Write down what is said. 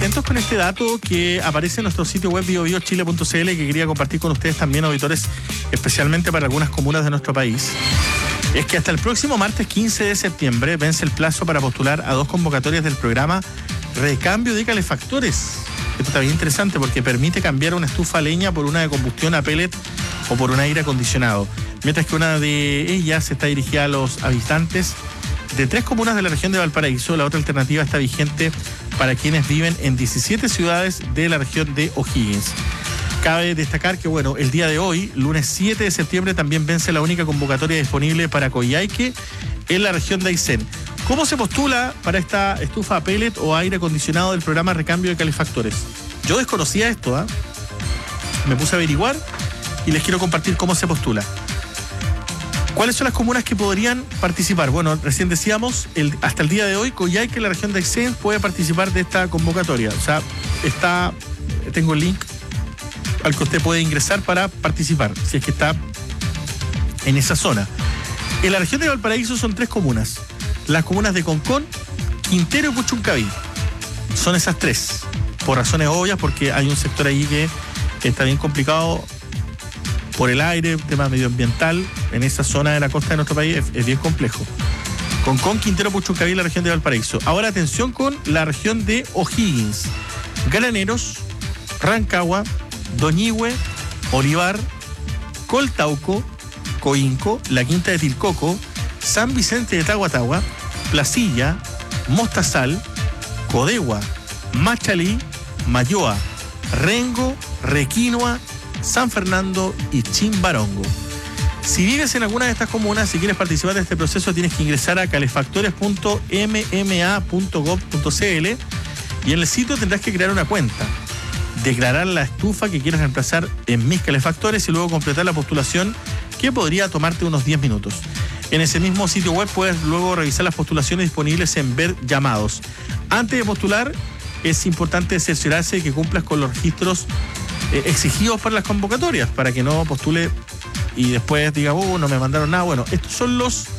atentos con este dato que aparece en nuestro sitio web biobiochile.cl, que quería compartir con ustedes también, auditores, especialmente para algunas comunas de nuestro país. Es que hasta el próximo martes 15 de septiembre vence el plazo para postular a 2 convocatorias del programa Recambio de Calefactores. Esto está bien interesante porque permite cambiar una estufa a leña por una de combustión a pellet o por un aire acondicionado. Mientras que una de ellas está dirigida a los habitantes de 3 comunas de la región de Valparaíso. La otra alternativa está vigente para quienes viven en 17 ciudades de la región de O'Higgins. Cabe destacar que, el día de hoy, lunes 7 de septiembre, también vence la única convocatoria disponible para Coyhaique en la región de Aysén. ¿Cómo se postula para esta estufa a pellet o aire acondicionado del programa Recambio de Calefactores? Yo desconocía esto, me puse a averiguar y les quiero compartir cómo se postula. ¿Cuáles son las comunas que podrían participar? Bueno, recién decíamos, hasta el día de hoy, Coyhaique, la región de Aysén, puede participar de esta convocatoria. O sea, tengo el link al que usted puede ingresar para participar, si es que está en esa zona. En la región de Valparaíso son 3 comunas. Las comunas de Concón, Quintero y Puchuncaví. Son esas 3. Por razones obvias, porque hay un sector ahí que está bien complicado por el aire, tema medioambiental. En esa zona de la costa de nuestro país es bien complejo. Concón, Quintero, Puchuncaví y la región de Valparaíso. Ahora atención con la región de O'Higgins. Galaneros, Rancagua, Doñihue, Olivar, Coltauco, Coinco, La Quinta de Tilcoco, San Vicente de Tahuatahua, Placilla, Mostazal, Codegua, Machalí, Mayoa, Rengo, Requinoa, San Fernando y Chimbarongo. Si vives en alguna de estas comunas, si quieres participar de este proceso, tienes que ingresar a calefactores.mma.gov.cl y en el sitio tendrás que crear una cuenta, declarar la estufa que quieres reemplazar en Mis Calefactores y luego completar la postulación, que podría tomarte unos 10 minutos. En ese mismo sitio web puedes luego revisar las postulaciones disponibles en Ver Llamados. Antes de postular, es importante cerciorarse de que cumplas con los registros exigidos para las convocatorias, para que no postule y después diga, no me mandaron nada. Bueno, estos son los